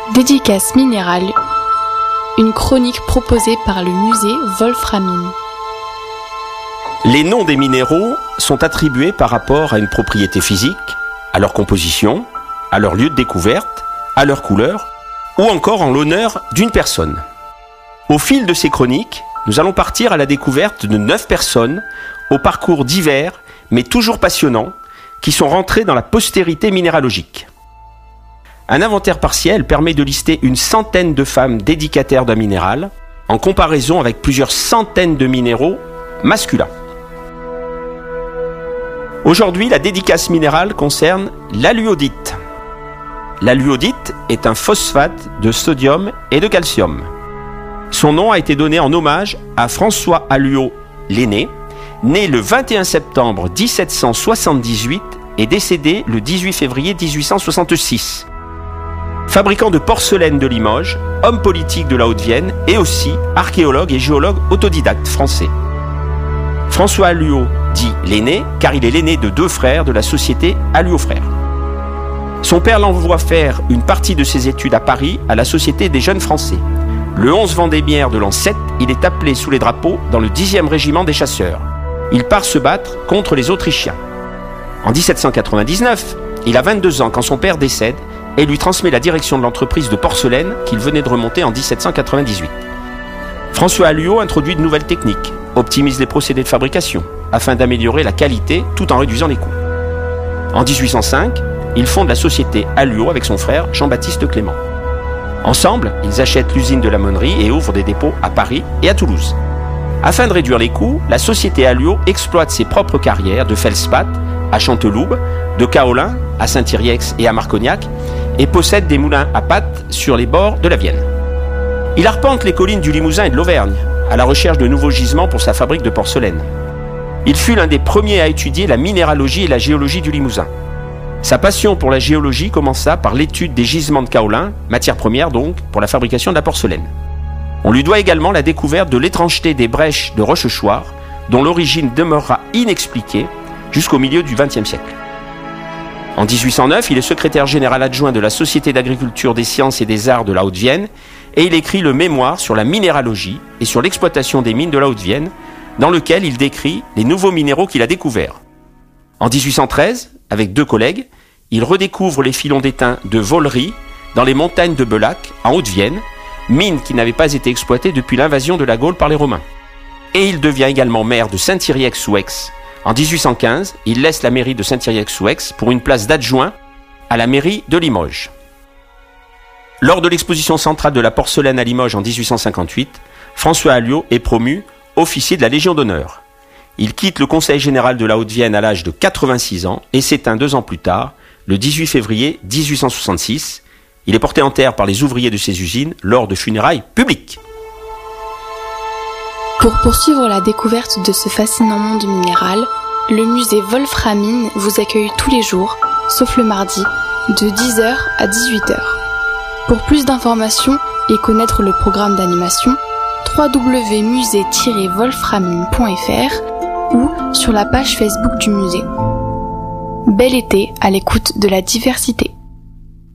Dédicace minérale, une chronique proposée par le musée Wolframine. Les noms des minéraux sont attribués par rapport à une propriété physique, à leur composition, à leur lieu de découverte, à leur couleur, ou encore en l'honneur d'une personne. Au fil de ces chroniques, nous allons partir à la découverte de 9 personnes au parcours divers, mais toujours passionnants, qui sont rentrées dans la postérité minéralogique. Un inventaire partiel permet de lister une centaine de femmes dédicataires d'un minéral, en comparaison avec plusieurs centaines de minéraux masculins. Aujourd'hui, la dédicace minérale concerne l'aluodite. L'aluodite est un phosphate de sodium et de calcium. Son nom a été donné en hommage à François Alluaud l'aîné, né le 21 septembre 1778 et décédé le 18 février 1866. Fabricant de porcelaine de Limoges, homme politique de la Haute-Vienne et aussi archéologue et géologue autodidacte français. François Alluaud dit l'aîné car il est l'aîné de 2 frères de la société Alluaud Frères. Son père l'envoie faire une partie de ses études à Paris à la Société des Jeunes Français. Le 11 Vendémiaire de l'an 7, il est appelé sous les drapeaux dans le 10e régiment des chasseurs. Il part se battre contre les Autrichiens. En 1799, il a 22 ans quand son père décède et lui transmet la direction de l'entreprise de porcelaine qu'il venait de remonter en 1798. François Alluaud introduit de nouvelles techniques, optimise les procédés de fabrication, afin d'améliorer la qualité tout en réduisant les coûts. En 1805, il fonde la société Alluaud avec son frère Jean-Baptiste Clément. Ensemble, ils achètent l'usine de la Monnerie et ouvrent des dépôts à Paris et à Toulouse. Afin de réduire les coûts, la société Alluaud exploite ses propres carrières de feldspath à Chanteloube, de kaolin à Saint-Yrieix et à Marcognac, et possède des moulins à pâte sur les bords de la Vienne. Il arpente les collines du Limousin et de l'Auvergne, à la recherche de nouveaux gisements pour sa fabrique de porcelaine. Il fut l'un des premiers à étudier la minéralogie et la géologie du Limousin. Sa passion pour la géologie commença par l'étude des gisements de kaolin, matière première donc, pour la fabrication de la porcelaine. On lui doit également la découverte de l'étrangeté des brèches de Rochechouart, dont l'origine demeurera inexpliquée jusqu'au milieu du XXe siècle. En 1809, il est secrétaire général adjoint de la Société d'agriculture des sciences et des arts de la Haute-Vienne et il écrit le mémoire sur la minéralogie et sur l'exploitation des mines de la Haute-Vienne, dans lequel il décrit les nouveaux minéraux qu'il a découverts. En 1813, avec 2 collègues, il redécouvre les filons d'étain de Vollery dans les montagnes de Bellac, en Haute-Vienne, mine qui n'avait pas été exploitée depuis l'invasion de la Gaule par les Romains. Et il devient également maire de Saint-Yrieix-sous-Aix. En 1815, il laisse la mairie de Saint-Yrieix-sous-Aix pour une place d'adjoint à la mairie de Limoges. Lors de l'exposition centrale de la porcelaine à Limoges en 1858, François Alluaud est promu officier de la Légion d'honneur. Il quitte le Conseil général de la Haute-Vienne à l'âge de 86 ans et s'éteint 2 ans plus tard, le 18 février 1866. Il est porté en terre par les ouvriers de ses usines lors de funérailles publiques. Pour poursuivre la découverte de ce fascinant monde minéral, le musée Wolframine vous accueille tous les jours, sauf le mardi, de 10h à 18h. Pour plus d'informations et connaître le programme d'animation, www.musée-wolframine.fr ou sur la page Facebook du musée. Bel été à l'écoute de la diversité.